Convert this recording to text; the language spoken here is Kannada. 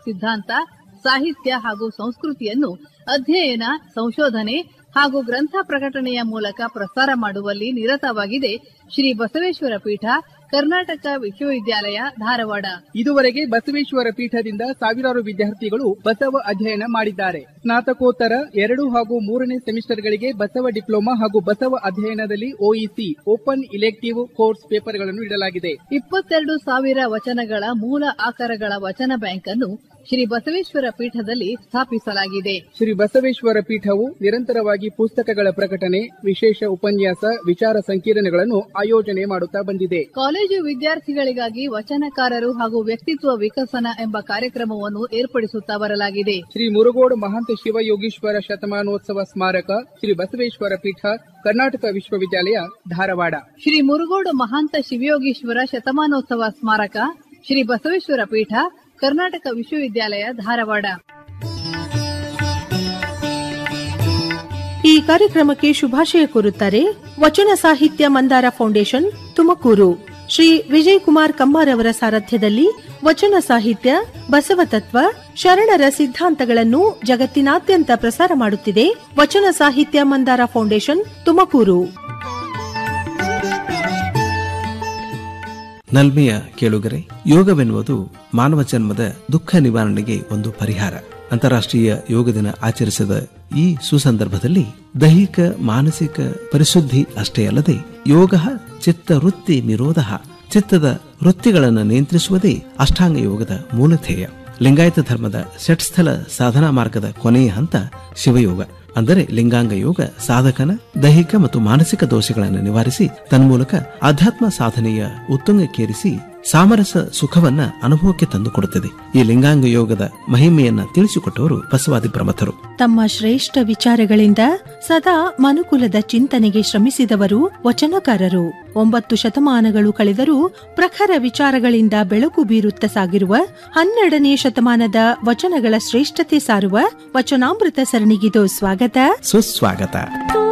ಸಿದ್ಧಾಂತ, ಸಾಹಿತ್ಯ ಹಾಗೂ ಸಂಸ್ಕೃತಿಯನ್ನು ಅಧ್ಯಯನ, ಸಂಶೋಧನೆ ಹಾಗೂ ಗ್ರಂಥ ಪ್ರಕಟಣೆಯ ಮೂಲಕ ಪ್ರಸಾರ ಮಾಡುವಲ್ಲಿ ನಿರತವಾಗಿದೆ ಶ್ರೀ ಬಸವೇಶ್ವರ ಪೀಠ, ಕರ್ನಾಟಕ ವಿಶ್ವವಿದ್ಯಾಲಯ, ಧಾರವಾಡ. ಇದುವರೆಗೆ ಬಸವೇಶ್ವರ ಪೀಠದಿಂದ ಸಾವಿರಾರು ವಿದ್ಯಾರ್ಥಿಗಳು ಬಸವ ಅಧ್ಯಯನ ಮಾಡಿದ್ದಾರೆ. ಸ್ನಾತಕೋತ್ತರ 2 ಹಾಗೂ 3ನೇ ಸೆಮಿಸ್ಟರ್ಗಳಿಗೆ ಬಸವ ಡಿಪ್ಲೊಮಾ ಹಾಗೂ ಬಸವ ಅಧ್ಯಯನದಲ್ಲಿ OEC ಓಪನ್ ಇಲೆಕ್ಟಿವ್ ಕೋರ್ಸ್ ಪೇಪರ್ಗಳನ್ನು ನೀಡಲಾಗಿದೆ. 22,000 ವಚನಗಳ ಮೂಲ ಆಕಾರಗಳ ವಚನ ಬ್ಯಾಂಕ್ ಅನ್ನು ಶ್ರೀ ಬಸವೇಶ್ವರ ಪೀಠದಲ್ಲಿ ಸ್ಥಾಪಿಸಲಾಗಿದೆ. ಶ್ರೀ ಬಸವೇಶ್ವರ ಪೀಠವು ನಿರಂತರವಾಗಿ ಪುಸ್ತಕಗಳ ಪ್ರಕಟಣೆ, ವಿಶೇಷ ಉಪನ್ಯಾಸ, ವಿಚಾರ ಸಂಕಿರಣಗಳನ್ನು ಆಯೋಜನೆ ಮಾಡುತ್ತಾ ಬಂದಿದೆ. ಕಾಲೇಜು ವಿದ್ಯಾರ್ಥಿಗಳಿಗಾಗಿ ವಚನಕಾರರು ಹಾಗೂ ವ್ಯಕ್ತಿತ್ವ ವಿಕಸನ ಎಂಬ ಕಾರ್ಯಕ್ರಮವನ್ನು ಏರ್ಪಡಿಸುತ್ತಾ ಬರಲಾಗಿದೆ. ಶ್ರೀ ಮುರುಗೋಡು ಮಹಾಂತ ಶಿವಯೋಗೀಶ್ವರ ಶತಮಾನೋತ್ಸವ ಸ್ಮಾರಕ, ಶ್ರೀ ಬಸವೇಶ್ವರ ಪೀಠ, ಕರ್ನಾಟಕ ವಿಶ್ವವಿದ್ಯಾಲಯ, ಧಾರವಾಡ. ಶ್ರೀ ಮುರುಗೋಡು ಮಹಾಂತ ಶಿವಯೋಗೀಶ್ವರ ಶತಮಾನೋತ್ಸವ ಸ್ಮಾರಕ, ಶ್ರೀ ಬಸವೇಶ್ವರ ಪೀಠ, ಕರ್ನಾಟಕ ವಿಶ್ವವಿದ್ಯಾಲಯ, ಧಾರವಾಡ. ಈ ಕಾರ್ಯಕ್ರಮಕ್ಕೆ ಶುಭಾಶಯ ಕೋರುತ್ತಾರೆ ವಚನ ಸಾಹಿತ್ಯ ಮಂದಾರ ಫೌಂಡೇಶನ್, ತುಮಕೂರು. ಶ್ರೀ ವಿಜಯಕುಮಾರ್ ಕಮ್ಮಾರ್ ಅವರ ಸಾರಥ್ಯದಲ್ಲಿ ವಚನ ಸಾಹಿತ್ಯ, ಬಸವತತ್ವ, ಶರಣರ ಸಿದ್ಧಾಂತಗಳನ್ನು ಜಗತ್ತಿನಾದ್ಯಂತ ಪ್ರಸಾರ ಮಾಡುತ್ತಿದೆ ವಚನ ಸಾಹಿತ್ಯ ಮಂದಾರ ಫೌಂಡೇಶನ್, ತುಮಕೂರು. ನಲ್ಮೆಯ ಕೇಳುಗರೆ, ಯೋಗವೆನ್ನುವುದು ಮಾನವ ಜನ್ಮದ ದುಃಖ ನಿವಾರಣೆಗೆ ಒಂದು ಪರಿಹಾರ. ಅಂತಾರಾಷ್ಟ್ರೀಯ ಯೋಗ ದಿನ ಆಚರಿಸಿದ ಈ ಸುಸಂದರ್ಭದಲ್ಲಿ ದೈಹಿಕ ಮಾನಸಿಕ ಪರಿಶುದ್ಧಿ ಅಷ್ಟೇ ಅಲ್ಲದೆ ಯೋಗ ಚಿತ್ತವೃತ್ತಿ ನಿರೋಧ, ಚಿತ್ತದ ವೃತ್ತಿಗಳನ್ನು ನಿಯಂತ್ರಿಸುವುದೇ ಅಷ್ಟಾಂಗ ಯೋಗದ ಮೂಲಧ್ಯೇಯ. ಲಿಂಗಾಯತ ಧರ್ಮದ ಷಟ್ಸ್ಥಲ ಸಾಧನಾ ಮಾರ್ಗದ ಕೊನೆಯ ಹಂತ ಶಿವಯೋಗ. ಅಂದರೆ ಲಿಂಗಾಂಗ ಯೋಗ ಸಾಧಕನ ದೈಹಿಕ ಮತ್ತು ಮಾನಸಿಕ ದೋಷಗಳನ್ನು ನಿವಾರಿಸಿ ತನ್ಮೂಲಕ ಆಧ್ಯಾತ್ಮ ಸಾಧನೆಯ ಉತ್ತುಂಗಕ್ಕೇರಿಸಿ ಸಾಮರಸ ಸುಖವನ್ನ ಅನುಭವಕ್ಕೆ ತಂದುಕೊಡುತ್ತದೆ. ಈ ಲಿಂಗಾಂಗ ಯೋಗದ ಮಹಿಮೆಯನ್ನ ತಿಳಿಸಿಕೊಟ್ಟವರು ಬಸವಾದಿ ಪ್ರಮಥರು. ತಮ್ಮ ಶ್ರೇಷ್ಠ ವಿಚಾರಗಳಿಂದ ಸದಾ ಮನುಕುಲದ ಚಿಂತನೆಗೆ ಶ್ರಮಿಸಿದವರು ವಚನಕಾರರು. 9 ಶತಮಾನಗಳು ಕಳೆದರೂ ಪ್ರಖರ ವಿಚಾರಗಳಿಂದ ಬೆಳಕು ಬೀರುತ್ತ ಸಾಗಿರುವ 12ನೇ ಶತಮಾನದ ವಚನಗಳ ಶ್ರೇಷ್ಠತೆ ಸಾರುವ ವಚನಾಮೃತ ಸರಣಿಗಿದು ಸ್ವಾಗತ, ಸುಸ್ವಾಗತ.